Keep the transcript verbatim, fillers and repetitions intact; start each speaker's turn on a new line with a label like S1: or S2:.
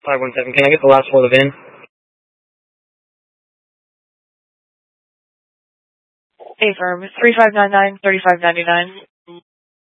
S1: five one seven, can I get the last four of the V I N?
S2: Affirm, three five nine nine, three five nine nine.